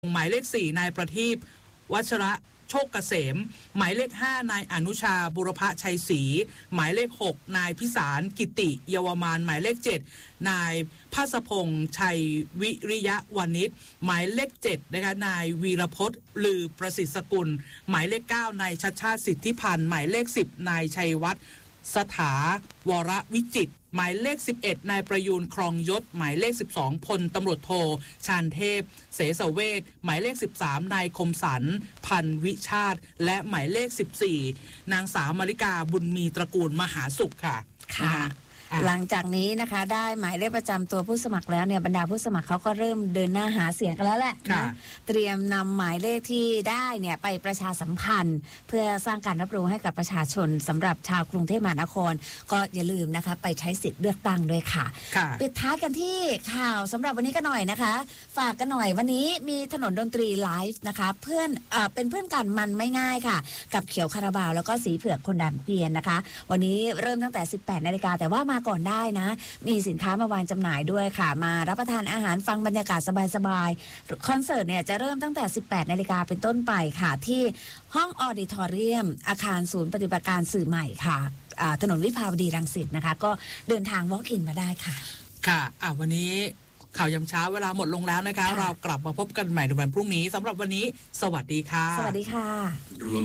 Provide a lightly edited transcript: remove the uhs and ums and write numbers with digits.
หมายเลข4นายประทีปวัชระโชคเกษมหมายเลข5นายอนุชาบุรพชัยศรีหมายเลข6นายพิสารกิติเยาวมานหมายเลข7นายภาสพงษ์ชัยวิริยะวานิชหมายเลข7นะคะนายวีรพจน์ลือประสิทธิ์สกุลหมายเลข9นายชัชชาติสิทธิพันธ์หมายเลข10นายชัยวัฒน์สถาวรวิจิตรหมายเลข11นายประยูนครองยศหมายเลข12พลตำรวจโทชาญเทพเสสเวชหมายเลข13นายคมสันพันวิชาติและหมายเลข14นางสาวมาริกาบุญมีตระกูลมหาสุขค่ะหลังจากนี้นะคะได้หมายเลขประจำตัวผู้สมัครแล้วเนี่ยบรรดาผู้สมัครเขาก็เริ่มเดินหน้าหาเสียงกันแล้วแหละนะเตรียมนำหมายเลขที่ได้เนี่ยไปประชาสัมพันธ์เพื่อสร้างการรับรู้ให้กับประชาชนสำหรับชาวกรุงเทพมหานครก็อย่าลืมนะคะไปใช้สิทธิ์เลือกตั้งด้วยค่ะปิดท้ายกันที่ข่าวสำหรับวันนี้กันหน่อยนะคะฝากกันหน่อยวันนี้มีถนนดนตรีไลฟ์นะคะเป็นเพื่อนกันมันไม่ง่ายค่ะกับเขียวคาราบาวแล้วก็สีเผือกคนดำเพียนนะคะวันนี้เริ่มตั้งแต่ 18 นาฬิกาแต่ว่ามาก่อนได้นะมีสินค้ามาวางจำหน่ายด้วยค่ะมารับประทานอาหารฟังบรรยากาศสบายๆคอนเสิร์ตเนี่ยจะเริ่มตั้งแต่ 18 นาฬิกาเป็นต้นไปค่ะที่ห้องออดิทอเรียมอาคารศูนย์ปฏิบัติการสื่อใหม่ค่ะถนนวิภาวดีรังสิตนะคะก็เดินทาง walk in มาได้ค่ะค่ะวันนี้ข่าวยามเช้าเวลาหมดลงแล้วนะคะเรากลับมาพบกันใหม่ในวันพรุ่งนี้สำหรับวันนี้สวัสดีค่ะสวัสดีค่ะ